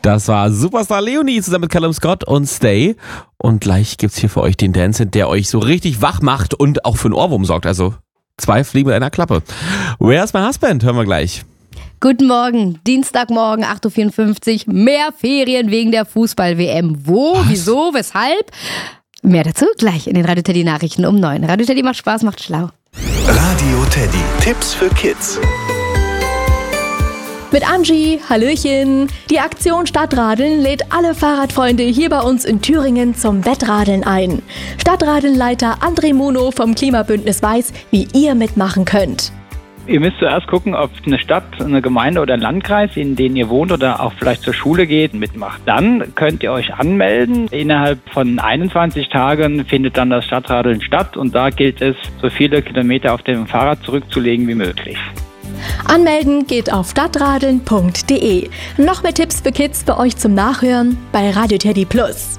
Das war Superstar Leonie zusammen mit Callum Scott und Stay. Und gleich gibt's hier für euch den Dance-Hit, der euch so richtig wach macht und auch für einen Ohrwurm sorgt. Also 2 Fliegen mit einer Klappe. Where's my husband? Hören wir gleich. Guten Morgen, Dienstagmorgen, 8.54 Uhr. Mehr Ferien wegen der Fußball-WM. Wo, wieso, weshalb? Mehr dazu gleich in den Radio Teddy Nachrichten um 9. Radio Teddy macht Spaß, macht schlau. Radio Teddy, Tipps für Kids. Mit Angie, Hallöchen. Die Aktion Stadtradeln lädt alle Fahrradfreunde hier bei uns in Thüringen zum Wettradeln ein. Stadtradelnleiter André Muno vom Klimabündnis weiß, wie ihr mitmachen könnt. Ihr müsst zuerst gucken, ob eine Stadt, eine Gemeinde oder ein Landkreis, in denen ihr wohnt oder auch vielleicht zur Schule geht, mitmacht. Dann könnt ihr euch anmelden. Innerhalb von 21 Tagen findet dann das Stadtradeln statt und da gilt es, so viele Kilometer auf dem Fahrrad zurückzulegen wie möglich. Anmelden geht auf stadtradeln.de. Noch mehr Tipps für Kids für euch zum Nachhören bei Radio Teddy Plus.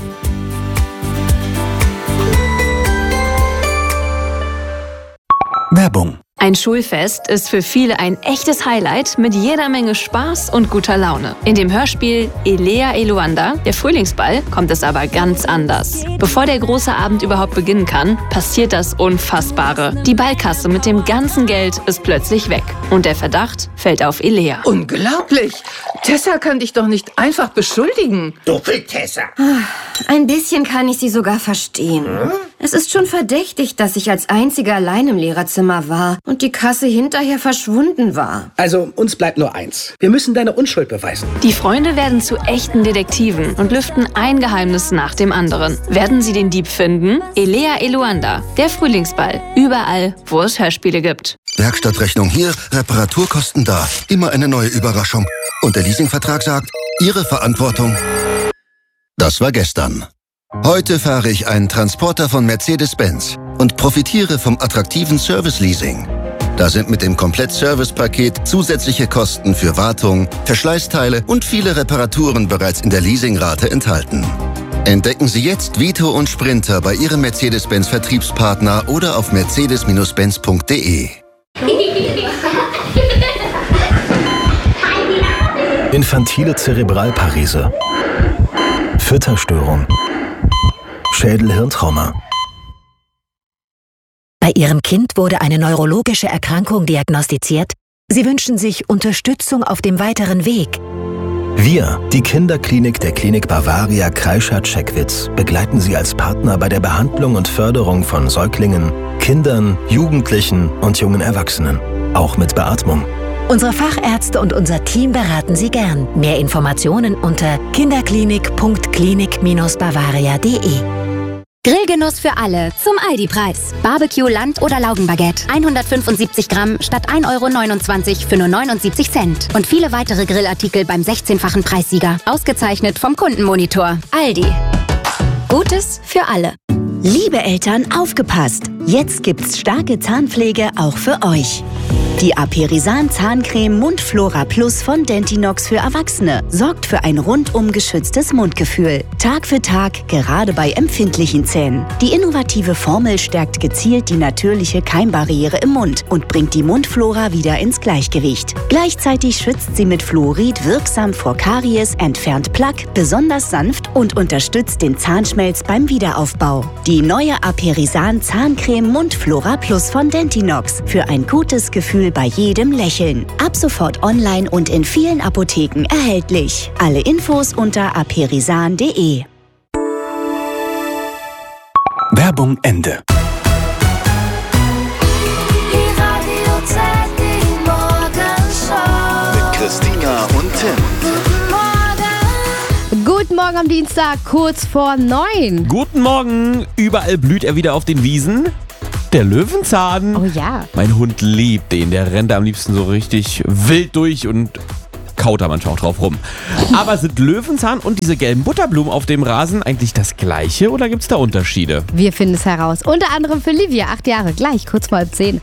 Werbung. Ein Schulfest ist für viele ein echtes Highlight mit jeder Menge Spaß und guter Laune. In dem Hörspiel Elea Eluanda, der Frühlingsball, kommt es aber ganz anders. Bevor der große Abend überhaupt beginnen kann, passiert das Unfassbare. Die Ballkasse mit dem ganzen Geld ist plötzlich weg. Und der Verdacht fällt auf Elea. Unglaublich! Tessa kann dich doch nicht einfach beschuldigen. Doppel-Tessa. Ein bisschen kann ich sie sogar verstehen. Es ist schon verdächtig, dass ich als Einzige allein im Lehrerzimmer war und die Kasse hinterher verschwunden war. Also, uns bleibt nur eins. Wir müssen deine Unschuld beweisen. Die Freunde werden zu echten Detektiven und lüften ein Geheimnis nach dem anderen. Werden sie den Dieb finden? Elea Eluanda, der Frühlingsball. Überall, wo es Hörspiele gibt. Werkstattrechnung hier, Reparaturkosten da. Immer eine neue Überraschung. Und der Leasingvertrag sagt, Ihre Verantwortung. Das war gestern. Heute fahre ich einen Transporter von Mercedes-Benz und profitiere vom attraktiven Service-Leasing. Da sind mit dem Komplett-Service-Paket zusätzliche Kosten für Wartung, Verschleißteile und viele Reparaturen bereits in der Leasingrate enthalten. Entdecken Sie jetzt Vito und Sprinter bei Ihrem Mercedes-Benz-Vertriebspartner oder auf mercedes-benz.de. Infantile Zerebralparese, Fütterstörung, Schädel-Hirntrauma. Bei Ihrem Kind wurde eine neurologische Erkrankung diagnostiziert. Sie wünschen sich Unterstützung auf dem weiteren Weg. Wir, die Kinderklinik der Klinik Bavaria Kreischer-Checkwitz, begleiten Sie als Partner bei der Behandlung und Förderung von Säuglingen, Kindern, Jugendlichen und jungen Erwachsenen, auch mit Beatmung. Unsere Fachärzte und unser Team beraten Sie gern. Mehr Informationen unter kinderklinik.klinik-bavaria.de. Grillgenuss für alle zum Aldi-Preis. Barbecue, Land- oder Laugenbaguette. 175 Gramm statt 1,29 € für nur 79 Cent. Und viele weitere Grillartikel beim 16-fachen Preissieger. Ausgezeichnet vom Kundenmonitor. Aldi. Gutes für alle. Liebe Eltern, aufgepasst! Jetzt gibt's starke Zahnpflege auch für euch. Die Aperisan Zahncreme Mundflora Plus von Dentinox für Erwachsene sorgt für ein rundum geschütztes Mundgefühl. Tag für Tag, gerade bei empfindlichen Zähnen. Die innovative Formel stärkt gezielt die natürliche Keimbarriere im Mund und bringt die Mundflora wieder ins Gleichgewicht. Gleichzeitig schützt sie mit Fluorid wirksam vor Karies, entfernt Plaque, besonders sanft und unterstützt den Zahnschmelz beim Wiederaufbau. Die neue Aperisan Zahncreme Mundflora Plus von Dentinox für ein gutes Gefühl bei jedem Lächeln. Ab sofort online und in vielen Apotheken erhältlich. Alle Infos unter aperisan.de. Werbung Ende. Mit Christina und Tim. Guten Morgen am Dienstag, kurz vor 9. Guten Morgen. Überall blüht er wieder auf den Wiesen. Der Löwenzahn. Oh ja. Mein Hund liebt den. Der rennt da am liebsten so richtig wild durch und kaut da manchmal auch drauf rum. Aber sind Löwenzahn und diese gelben Butterblumen auf dem Rasen eigentlich das Gleiche oder gibt es da Unterschiede? Wir finden es heraus. Unter anderem für Livia, 8 Jahre, gleich kurz vor 10.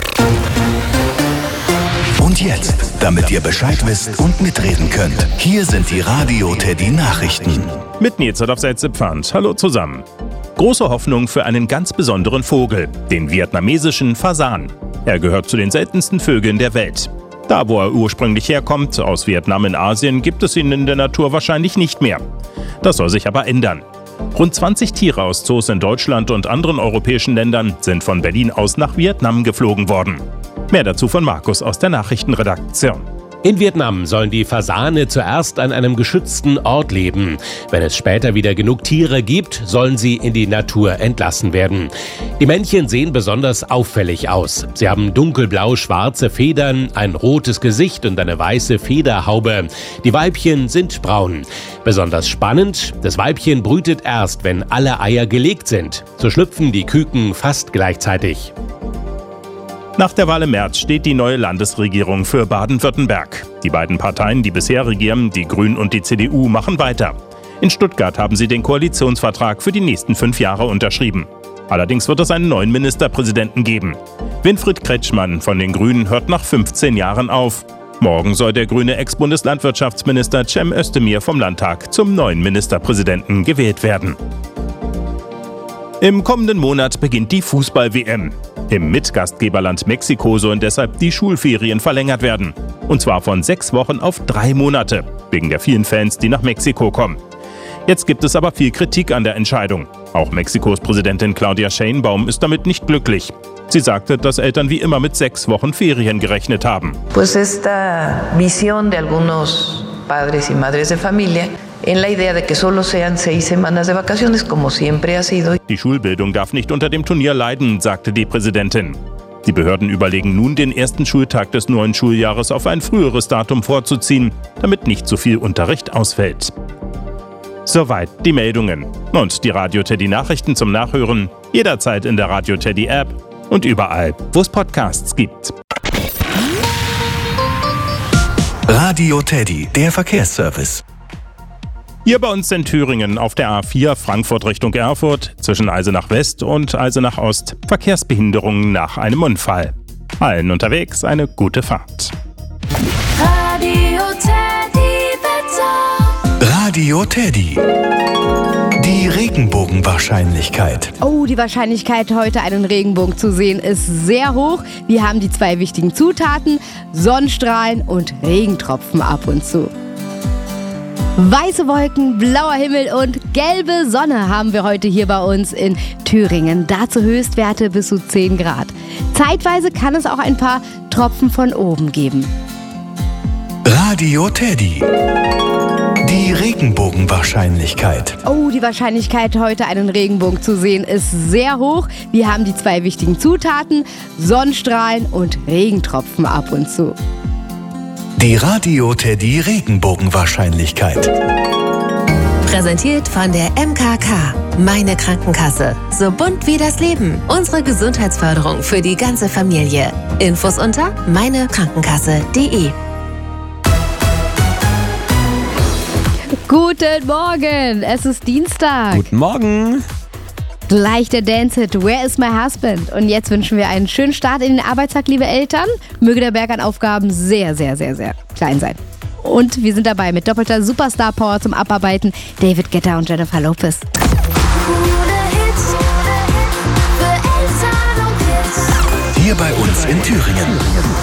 Und jetzt, damit ihr Bescheid wisst und mitreden könnt, hier sind die Radio Teddy Nachrichten. Mit Nils auf Setzepfand. Hallo zusammen. Große Hoffnung für einen ganz besonderen Vogel, den vietnamesischen Fasan. Er gehört zu den seltensten Vögeln der Welt. Da, wo er ursprünglich herkommt, aus Vietnam in Asien, gibt es ihn in der Natur wahrscheinlich nicht mehr. Das soll sich aber ändern. Rund 20 Tiere aus Zoos in Deutschland und anderen europäischen Ländern sind von Berlin aus nach Vietnam geflogen worden. Mehr dazu von Markus aus der Nachrichtenredaktion. In Vietnam sollen die Fasane zuerst an einem geschützten Ort leben. Wenn es später wieder genug Tiere gibt, sollen sie in die Natur entlassen werden. Die Männchen sehen besonders auffällig aus. Sie haben dunkelblau-schwarze Federn, ein rotes Gesicht und eine weiße Federhaube. Die Weibchen sind braun. Besonders spannend, das Weibchen brütet erst, wenn alle Eier gelegt sind. So schlüpfen die Küken fast gleichzeitig. Nach der Wahl im März steht die neue Landesregierung für Baden-Württemberg. Die beiden Parteien, die bisher regieren, die Grünen und die CDU, machen weiter. In Stuttgart haben sie den Koalitionsvertrag für die nächsten 5 Jahre unterschrieben. Allerdings wird es einen neuen Ministerpräsidenten geben. Winfried Kretschmann von den Grünen hört nach 15 Jahren auf. Morgen soll der grüne Ex-Bundeslandwirtschaftsminister Cem Özdemir vom Landtag zum neuen Ministerpräsidenten gewählt werden. Im kommenden Monat beginnt die Fußball-WM. Im Mitgastgeberland Mexiko sollen deshalb die Schulferien verlängert werden. Und zwar von 6 Wochen auf 3 Monate, wegen der vielen Fans, die nach Mexiko kommen. Jetzt gibt es aber viel Kritik an der Entscheidung. Auch Mexikos Präsidentin Claudia Sheinbaum ist damit nicht glücklich. Sie sagte, dass Eltern wie immer mit 6 Wochen Ferien gerechnet haben. Pues esta visión de algunos padres y madres de familia en la idea de que solo sean 6 semanas de vacaciones, como siempre ha sido. Die Schulbildung darf nicht unter dem Turnier leiden, sagte die Präsidentin. Die Behörden überlegen nun, den ersten Schultag des neuen Schuljahres auf ein früheres Datum vorzuziehen, damit nicht so viel Unterricht ausfällt. Soweit die Meldungen. Und die Radio Teddy Nachrichten zum Nachhören jederzeit in der Radio Teddy App und überall, wo es Podcasts gibt. Radio Teddy, der Verkehrsservice. Hier bei uns in Thüringen auf der A4 Frankfurt Richtung Erfurt zwischen Eisenach West und Eisenach Ost Verkehrsbehinderungen nach einem Unfall. Allen unterwegs eine gute Fahrt. Radio Teddy Wetter. Radio Teddy. Die Regenbogenwahrscheinlichkeit. Oh, die Wahrscheinlichkeit, heute einen Regenbogen zu sehen, ist sehr hoch. Wir haben die 2 wichtigen Zutaten: Sonnenstrahlen und Regentropfen ab und zu. Weiße Wolken, blauer Himmel und gelbe Sonne haben wir heute hier bei uns in Thüringen. Dazu Höchstwerte bis zu 10 Grad. Zeitweise kann es auch ein paar Tropfen von oben geben. Radio Teddy. Die Regenbogenwahrscheinlichkeit. Oh, die Wahrscheinlichkeit, heute einen Regenbogen zu sehen, ist sehr hoch. Wir haben die 2 wichtigen Zutaten: Sonnenstrahlen und Regentropfen ab und zu. Die Radio Teddy Regenbogenwahrscheinlichkeit. Präsentiert von der MKK. Meine Krankenkasse. So bunt wie das Leben. Unsere Gesundheitsförderung für die ganze Familie. Infos unter meinekrankenkasse.de. Guten Morgen, es ist Dienstag. Guten Morgen. Gleich der Dance-Hit Where is my husband? Und jetzt wünschen wir einen schönen Start in den Arbeitstag, liebe Eltern. Möge der Berg an Aufgaben sehr, sehr, sehr, sehr klein sein. Und wir sind dabei mit doppelter Superstar-Power zum Abarbeiten: David Guetta und Jennifer Lopez. Hier bei uns in Thüringen.